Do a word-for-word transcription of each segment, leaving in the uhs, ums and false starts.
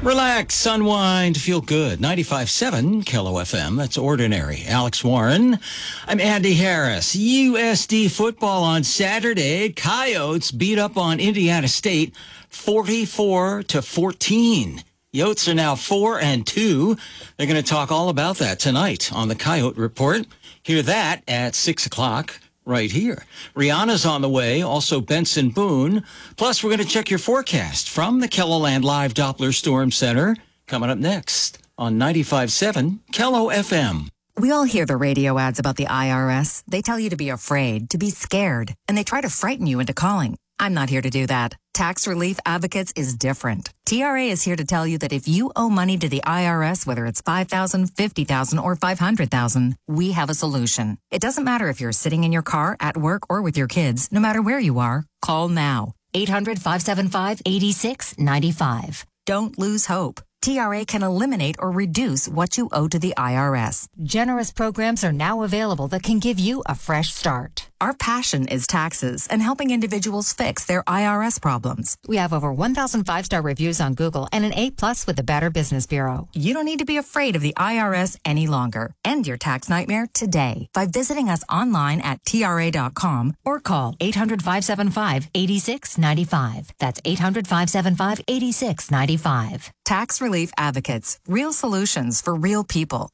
Relax, unwind, feel good. ninety-five point seven Kilo F M. That's Ordinary. Alex Warren. I'm Andy Harris. U S D football on Saturday. Coyotes beat up on Indiana State forty-four to fourteen. Yotes are now four and two. They're going to talk all about that tonight on the Coyote Report. Hear that at six o'clock. Right here. Rihanna's on the way, also Benson Boone. Plus, we're going to check your forecast from the KELOLAND Live Doppler Storm Center. Coming up next on ninety-five point seven Kelo F M. We all hear the radio ads about the I R S. They tell you to be afraid, to be scared, and they try to frighten you into calling. I'm not here to do that. Tax Relief Advocates is different. T R A is here to tell you that if you owe money to the I R S, whether it's five thousand dollars, fifty thousand dollars, or five hundred thousand dollars, we have a solution. It doesn't matter if you're sitting in your car, at work, or with your kids. No matter where you are, call now. eight hundred, five seven five, eight six nine five. Don't lose hope. T R A can eliminate or reduce what you owe to the I R S. Generous programs are now available that can give you a fresh start. Our passion is taxes and helping individuals fix their I R S problems. We have over one thousand five-star reviews on Google and an A plus with the Better Business Bureau. You don't need to be afraid of the I R S any longer. End your tax nightmare today by visiting us online at T R A dot com or call eight hundred, five seven five, eight six nine five. That's eight hundred, five seven five, eight six nine five. Tax Relief Advocates. Real solutions for real people.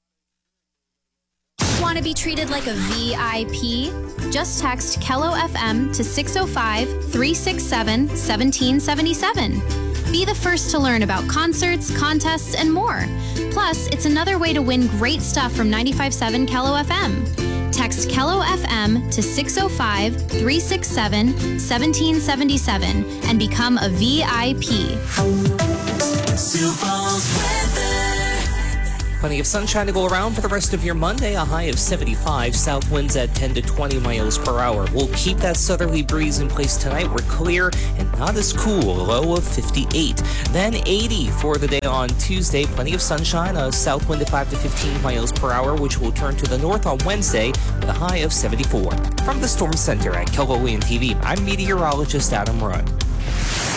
Want to be treated like a V I P? Just text Kelo F M to six oh five, three six seven, one seven seven seven. Be the first to learn about concerts, contests, and more. Plus, it's another way to win great stuff from ninety-five point seven Kelo F M. Text Kelo F M to six oh five, three six seven, one seven seven seven and become a V I P. Sioux Falls weather. Plenty of sunshine to go around for the rest of your Monday. A high of seventy-five. South winds at ten to twenty miles per hour. We'll keep that southerly breeze in place tonight. We're clear and not as cool. A low of fifty-eight. Then eighty for the day on Tuesday. Plenty of sunshine. A south wind at five to fifteen miles per hour, which will turn to the north on Wednesday with a high of seventy-four. From the Storm Center at KELOLAND T V, I'm meteorologist Adam Rudd.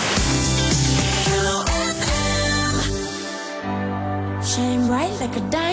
Shine bright like a diamond.